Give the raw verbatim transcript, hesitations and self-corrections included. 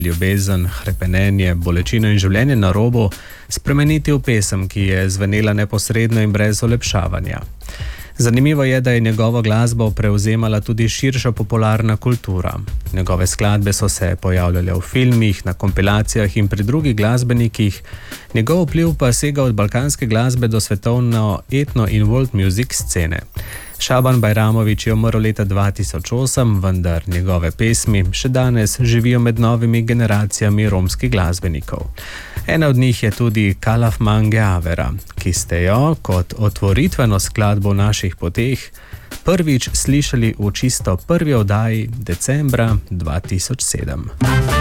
ljubezen, hrepenenje, bolečino in življenje na robu spremeniti v pesem, ki je zvenela neposredno in brez olepšavanja. Zanimivo je, da je njegovo glasbo prevzemala tudi širša popularna kultura. Njegove skladbe so se pojavljale v filmih, na kompilacijah in pri drugih glasbenikih, njegov vpliv pa sega od balkanske glasbe do svetovno etno in world music scene. Šaban Bajramović je umrl leta dva tisoč osem, vendar njegove pesmi še danes živijo med novimi generacijami romskih glasbenikov. Ena od njih je tudi Kalaf Mange Avera, ki ste jo kot otvoritveno skladbo naših poteh prvič slišali v čisto prvi oddaji decembra dva tisoč sedem.